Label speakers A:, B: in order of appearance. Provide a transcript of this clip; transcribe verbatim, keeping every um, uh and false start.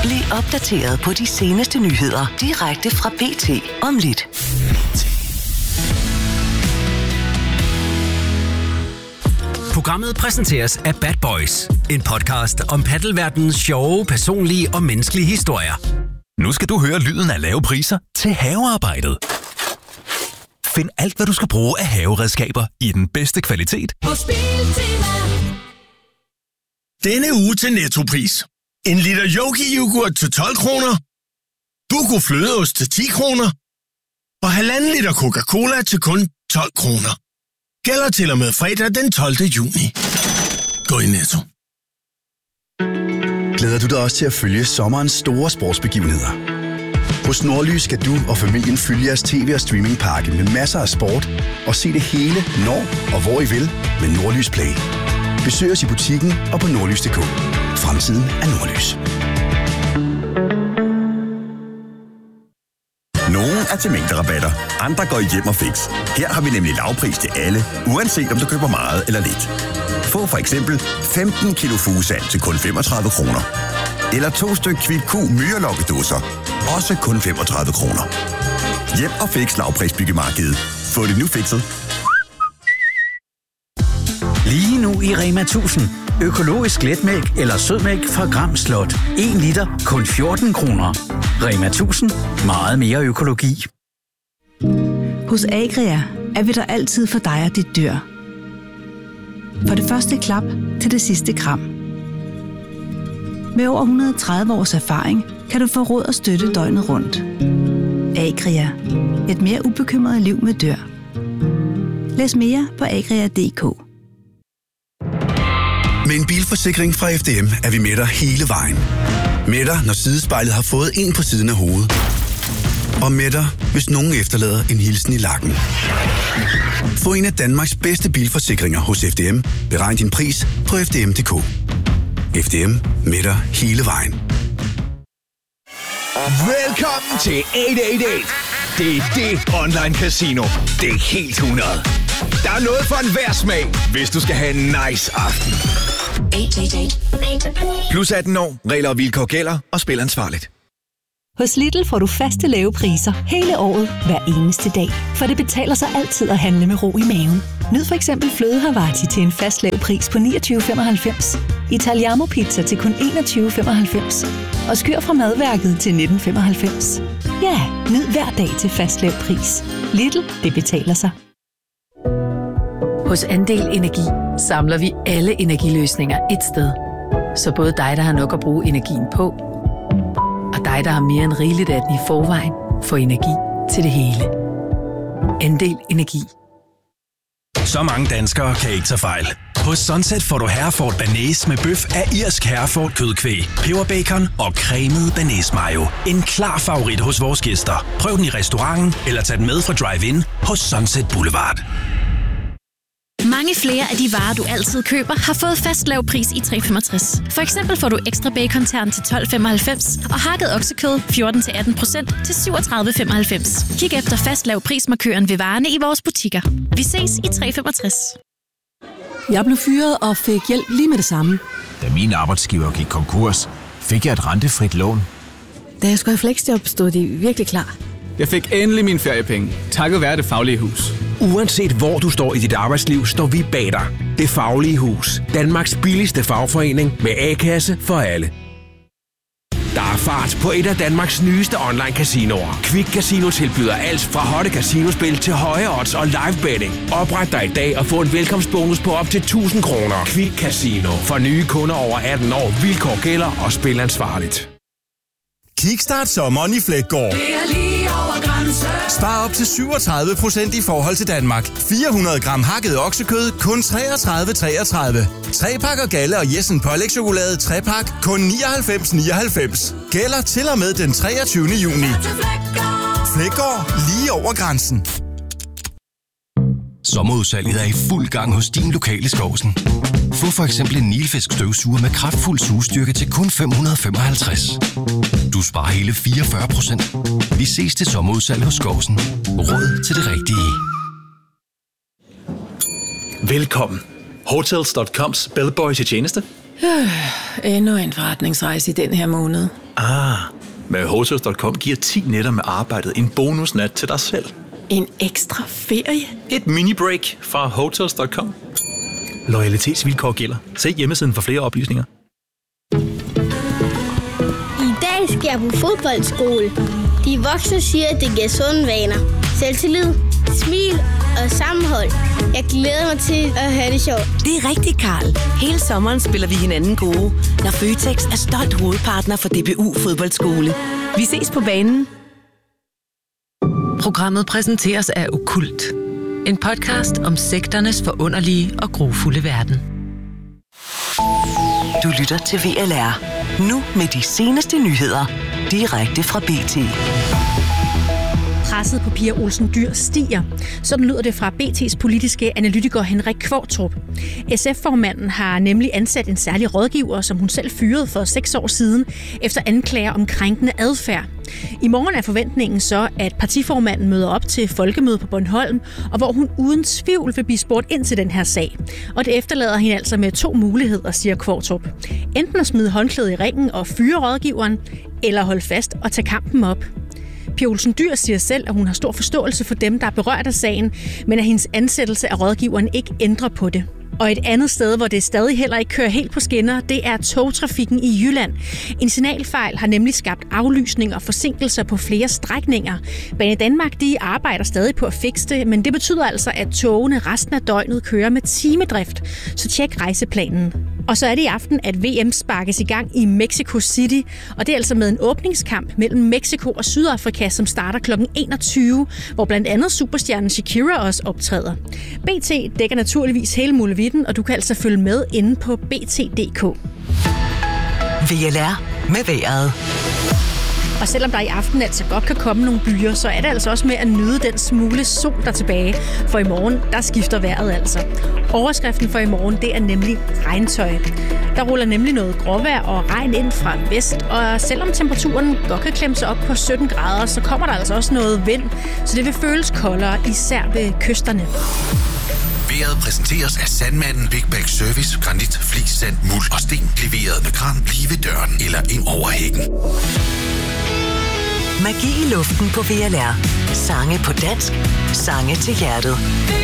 A: Bliv opdateret på de seneste nyheder direkte fra B T om lidt.
B: Programmet præsenteres af Bad Boys, en podcast om paddelverdenens sjove, personlige og menneskelige historier.
C: Nu skal du høre lyden af lave priser til havearbejdet. Find alt, hvad du skal bruge af haveredskaber i den bedste kvalitet.
D: Denne uge til Nettopris. En liter Yogi-yoghurt til tolv kroner. Buco flødeost til ti kroner. Og halvanden liter Coca-Cola til kun tolv kroner. Gælder til og med fredag den tolvte juni. Gå i Netto.
E: Glæder du dig også til at følge sommerens store sportsbegivenheder? Hos Nordlys skal du og familien følge jeres tv- og streamingpakke med masser af sport og se det hele, når og hvor I vil med Nordlys Play. Besøg os i butikken og på nordlys punktum d k. Fremtiden er Nordlys.
F: Nogle er til mængderabatter, andre går i hjem og fix. Her har vi nemlig lavpris til alle, uanset om du køber meget eller lidt. Få for eksempel femten kilo fugesand til kun femogtredive kroner. Eller to stykker Kvick Q myrelokkedåser, også kun femogtredive kroner. Hjem og fix lavprisbyggemarkedet. Få det nu fikset.
G: Lige nu i Rema tusind. Økologisk letmælk eller sødmælk fra Gram Slot. en liter, kun fjorten kroner. Rema tusind. Meget mere økologi.
H: Hos Agria er vi der altid for dig og dit dyr. For det første klap til det sidste kram. Med over et hundrede og tredive års erfaring kan du få råd og støtte døgnet rundt. Agria. Et mere ubekymret liv med dyr. Læs mere på agria punktum d k.
E: Med en bilforsikring fra F D M er vi med dig hele vejen. Med dig, når sidespejlet har fået en på siden af hovedet. Og med dig, hvis nogen efterlader en hilsen i lakken. Få en af Danmarks bedste bilforsikringer hos F D M. Beregn din pris på f d m punktum d k. F D M. Med dig hele vejen.
I: Velkommen til otte otte otte. Det er det online casino. Det er helt hundrede. Der er noget for enhver smag, hvis du skal have en nice aften. Plus atten år. Regler og vilkår gælder, og spil ansvarligt.
J: Hos Lidl får du faste lave priser hele året, hver eneste dag. For det betaler sig altid at handle med ro i maven. Nyd for eksempel fløde Havarti til en fast lav pris på niogtyve femoghalvfems. Italiano pizza til kun enogtyve femoghalvfems. Og skyr fra madværket til nitten femoghalvfems. Ja, nyd hver dag til fast lav pris. Lidl, det betaler sig.
K: Hos Andel Energi samler vi alle energiløsninger ét sted. Så både dig, der har nok at bruge energien på, og dig, der har mere end rigeligt af den i forvejen, får energi til det hele. Andel Energi.
C: Så mange danskere kan ikke tage fejl. Hos Sunset får du Herford Bearnaise med bøf af irsk Herford kødkvæg, peberbacon og cremet bearnaise mayo. En klar favorit hos vores gæster. Prøv den i restauranten eller tag den med fra drive-in hos Sunset Boulevard.
L: Mange flere af de varer, du altid køber, har fået fast lav pris i tre femogtres. For eksempel får du ekstra bacon-tern til tolv femoghalvfems og hakket oksekød fjorten til atten procent til syvogtredive femoghalvfems. Kig efter fast lav prismarkøren ved varerne i vores butikker. Vi ses i tre femogtres.
M: Jeg blev fyret og fik hjælp lige med det samme.
N: Da min arbejdsgiver gik konkurs, fik jeg et rentefrit lån.
M: Da jeg skulle have fleksjob, stod de virkelig klar.
O: Jeg fik endelig mine feriepenge, takket være Det Faglige Hus.
P: Uanset hvor du står i dit arbejdsliv, står vi bag dig. Det Faglige Hus. Danmarks billigste fagforening med A-kasse for alle. Der er fart på et af Danmarks nyeste online casinoer. Quick Casino tilbyder alt fra hotte casinospil til høje odds og live betting. Opret dig i dag og få en velkomstbonus på op til tusind kroner. Quick Casino. For nye kunder over atten år. Vilkår gælder og spil ansvarligt.
Q: Kickstart sommeren i Fleggaard.
R: Det er lige over grænsen.
Q: Spar op til syvogtredive procent i forhold til Danmark. fire hundrede gram hakket oksekød, kun treogtredive treogtredive. Tre pakker Galle og Jessen pålægtschokolade tre pak, kun nioghalvfems nioghalvfems. Gælder til og med den treogtyvende juni. Fleggaard, lige over grænsen.
C: Sommerudsalget er i fuld gang hos din lokale Skovsen. Få for eksempel en Nilfisk støvsuger med kraftfuld sugestyrke til kun fem hundrede og femoghalvtreds. Du sparer hele fireogfyrre procent. Vi ses til sommerudsalg hos Skovsen. Råd til det rigtige.
S: Velkommen. Hotels punktum coms bellboy til tjeneste.
K: Øh, endnu en forretningsrejse i den her måned.
S: Ah, med Hotels punktum com giver ti nætter med arbejdet en bonusnat til dig selv.
K: En ekstra ferie?
S: Et mini-break fra Hotels punktum com. Loyalitetsvilkår gælder. Se hjemmesiden for flere oplysninger.
T: I dag skal jeg på fodboldskole. De voksne siger, at det giver sunde vaner. Selvtillid, smil og sammenhold. Jeg glæder mig til at have det sjovt.
A: Det er rigtigt, Karl. Hele sommeren spiller vi hinanden gode, når Føtex er stolt hovedpartner for D B U Fodboldskole. Vi ses på banen. Programmet præsenteres af Okkult. En podcast om sekternes forunderlige og grufulde verden. Du lytter til V L R. Nu med de seneste nyheder. Direkte fra B T.
U: Presset på Pia Olsen Dyhr stiger. Sådan lyder det fra B T's politiske analytiker Henrik Qvortrup. S F-formanden har nemlig ansat en særlig rådgiver, som hun selv fyrede for seks år siden, efter anklager om krænkende adfærd. I morgen er forventningen så, at partiformanden møder op til folkemøde på Bornholm, og hvor hun uden tvivl vil blive spurgt ind til den her sag. Og det efterlader hende altså med to muligheder, siger Qvortrup. Enten at smide håndklædet i ringen og fyre rådgiveren, eller holde fast og tage kampen op. Pia Olsen Dyhr siger selv, at hun har stor forståelse for dem, der er berørt af sagen, men at hendes ansættelse af rådgiveren ikke ændrer på det. Og et andet sted, hvor det stadig heller ikke kører helt på skinner, det er togtrafikken i Jylland. En signalfejl har nemlig skabt aflysning og forsinkelser på flere strækninger. Banedanmark de arbejder stadig på at fikse det, men det betyder altså, at togene resten af døgnet kører med timedrift. Så tjek rejseplanen. Og så er det i aften, at V M sparkes i gang i Mexico City, og det er altså med en åbningskamp mellem Mexico og Sydafrika, som starter klokken enogtyve, hvor blandt andet superstjernen Shakira også optræder. B T dækker naturligvis hele muligheden, og du kan altså følge med inde på b t punktum d k.
A: V L R med vejret.
U: Og selvom der i aften altså godt kan komme nogle byer, så er det altså også med at nyde den smule sol, der er tilbage. For i morgen, der skifter vejret altså. Overskriften for i morgen, det er nemlig regntøj. Der ruller nemlig noget gråvejr og regn ind fra vest, og selvom temperaturen godt kan klemme sig op på sytten grader, så kommer der altså også noget vind, så det vil føles koldere, især ved kysterne.
V: Vejret præsenteres af Sandmanden Big Bag Service, granit, flis, sand, muld og sten, leveret med kran lige ved døren eller ind over hækken.
A: Magi i luften på V L R. Sange på dansk. Sange til hjertet.